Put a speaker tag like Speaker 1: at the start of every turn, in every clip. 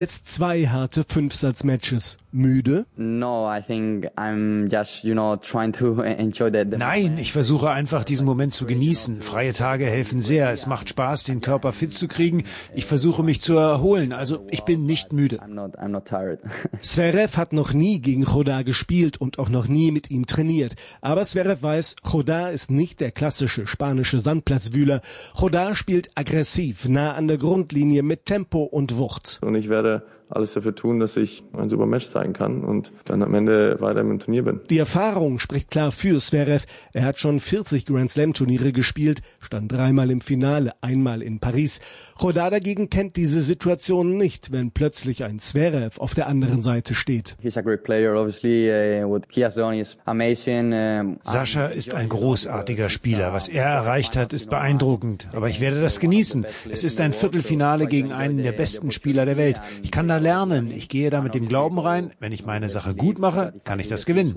Speaker 1: Jetzt 2 harte 5-Satz-Matches. Müde?
Speaker 2: Nein,
Speaker 3: ich versuche einfach, diesen Moment zu genießen. Freie Tage helfen sehr. Es macht Spaß, den Körper fit zu kriegen. Ich versuche, mich zu erholen. Also, ich bin nicht müde.
Speaker 2: I'm not tired.
Speaker 1: Zverev hat noch nie gegen Chodar gespielt und auch noch nie mit ihm trainiert. Aber Zverev weiß, Chodar ist nicht der klassische spanische Sandplatzwühler. Chodar spielt aggressiv, nah an der Grundlinie mit Tempo und Wucht.
Speaker 4: Und ich werde alles dafür tun, dass ich ein super Match zeigen kann und dann am Ende weiter im Turnier bin.
Speaker 1: Die Erfahrung spricht klar für Zverev. Er hat schon 40 Grand-Slam-Turniere gespielt, stand 3-mal im Finale, 1-mal in Paris. Chodar dagegen kennt diese Situation nicht, wenn plötzlich ein Zverev auf der anderen Seite steht.
Speaker 3: Sascha ist ein großartiger Spieler. Was er erreicht hat, ist beeindruckend. Aber ich werde das genießen. Es ist ein Viertelfinale gegen einen der besten Spieler der Welt. Ich kann da lernen. Ich gehe da mit dem Glauben rein, wenn ich meine Sache gut mache, kann ich das gewinnen.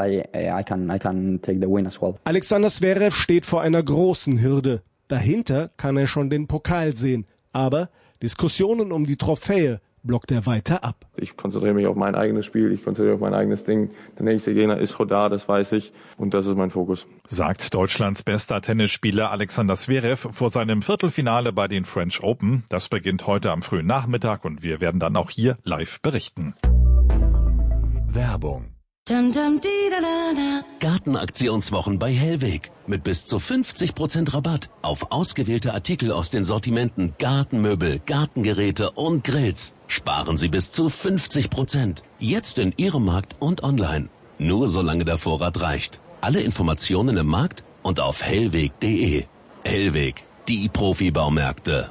Speaker 1: Alexander Zverev steht vor einer großen Hürde. Dahinter kann er schon den Pokal sehen. Aber Diskussionen um die Trophäe blockt er weiter ab.
Speaker 4: Ich konzentriere mich auf mein eigenes Spiel, ich konzentriere mich auf mein eigenes Ding. Der nächste Gegner ist Chodar, das weiß ich, und das ist mein Fokus.
Speaker 5: Sagt Deutschlands bester Tennisspieler Alexander Zverev vor seinem Viertelfinale bei den French Open. Das beginnt heute am frühen Nachmittag und wir werden dann auch hier live berichten.
Speaker 6: Werbung. Gartenaktionswochen bei Hellweg. Mit bis zu 50% Rabatt auf ausgewählte Artikel aus den Sortimenten Gartenmöbel, Gartengeräte und Grills. Sparen Sie bis zu 50%. Jetzt in Ihrem Markt und online. Nur solange der Vorrat reicht. Alle Informationen im Markt und auf hellweg.de. Hellweg, die Profi-Baumärkte.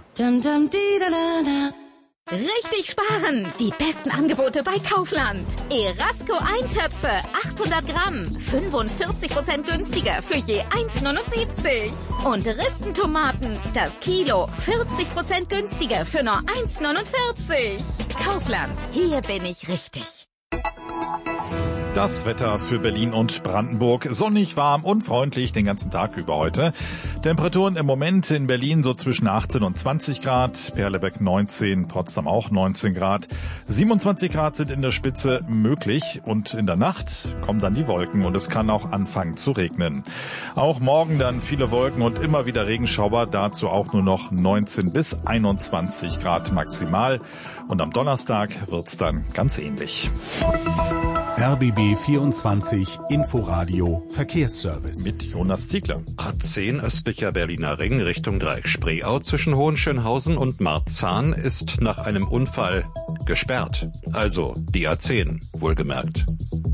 Speaker 7: Richtig sparen! Die besten Angebote bei Kaufland. Erasco Eintöpfe, 800 Gramm, 45% günstiger für je 1,79. Und Ristentomaten, das Kilo, 40% günstiger für nur 1,49. Kaufland, hier bin ich richtig.
Speaker 5: Das Wetter für Berlin und Brandenburg. Sonnig, warm und freundlich den ganzen Tag über heute. Temperaturen im Moment in Berlin so zwischen 18 und 20 Grad, Perleberg 19, Potsdam auch 19 Grad. 27 Grad sind in der Spitze möglich und in der Nacht kommen dann die Wolken und es kann auch anfangen zu regnen. Auch morgen dann viele Wolken und immer wieder Regenschauer, dazu auch nur noch 19 bis 21 Grad maximal. Und am Donnerstag wird's dann ganz ähnlich.
Speaker 8: RBB 24 Inforadio Verkehrsservice.
Speaker 5: Mit Jonas Ziegler.
Speaker 9: A10 östlicher Berliner Ring Richtung Dreieck Spreeau zwischen Hohenschönhausen und Marzahn ist nach einem Unfall gesperrt. Also die A10, wohlgemerkt.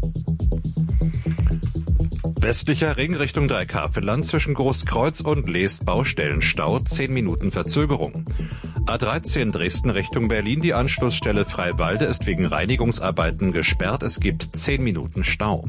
Speaker 9: Westlicher Ring Richtung Dreieck-Havelland zwischen Großkreuz und Leest Baustellenstau, 10 Minuten Verzögerung. A13 Dresden Richtung Berlin, die Anschlussstelle Freiwalde ist wegen Reinigungsarbeiten gesperrt. Es gibt 10 Minuten Stau.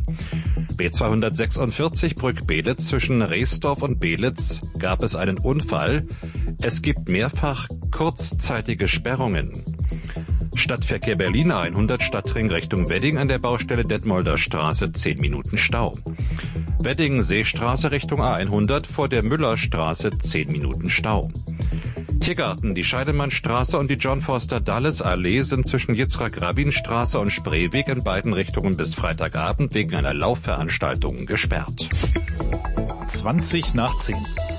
Speaker 9: B246 Brück-Belitz zwischen Reesdorf und Belitz gab es einen Unfall. Es gibt mehrfach kurzzeitige Sperrungen. Stadtverkehr Berlin A100 Stadtring Richtung Wedding an der Baustelle Detmolder Straße 10 Minuten Stau. Wedding Seestraße Richtung A100 vor der Müllerstraße 10 Minuten Stau. Tiergarten, die Scheidemannstraße und die John Foster Dulles Allee sind zwischen Yitzhak-Rabin-Straße und Spreeweg in beiden Richtungen bis Freitagabend wegen einer Laufveranstaltung gesperrt.
Speaker 5: 20 nach 10.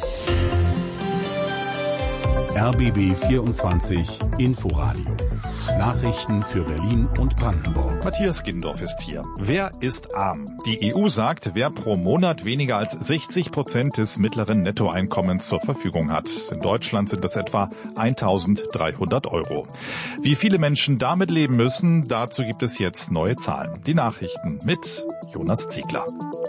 Speaker 8: RBB 24 Inforadio. Nachrichten für Berlin und Brandenburg.
Speaker 5: Matthias Gindorf ist hier. Wer ist arm? Die EU sagt, wer pro Monat weniger als 60% des mittleren Nettoeinkommens zur Verfügung hat. In Deutschland sind das etwa 1.300 Euro. Wie viele Menschen damit leben müssen, dazu gibt es jetzt neue Zahlen. Die Nachrichten mit Jonas Ziegler.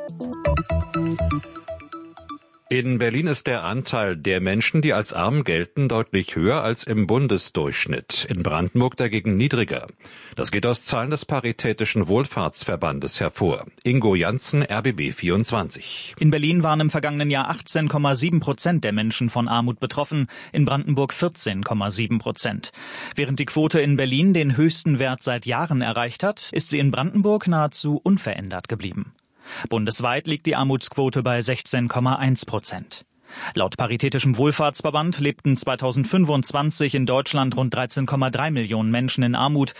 Speaker 9: In Berlin ist der Anteil der Menschen, die als arm gelten, deutlich höher als im Bundesdurchschnitt. In Brandenburg dagegen niedriger. Das geht aus Zahlen des Paritätischen Wohlfahrtsverbandes hervor. Ingo Janssen, RBB 24.
Speaker 10: In Berlin waren im vergangenen Jahr 18,7% der Menschen von Armut betroffen, in Brandenburg 14,7%. Während die Quote in Berlin den höchsten Wert seit Jahren erreicht hat, ist sie in Brandenburg nahezu unverändert geblieben. Bundesweit liegt die Armutsquote bei 16,1%. Laut Paritätischem Wohlfahrtsverband lebten 2025 in Deutschland rund 13,3 Millionen Menschen in Armut.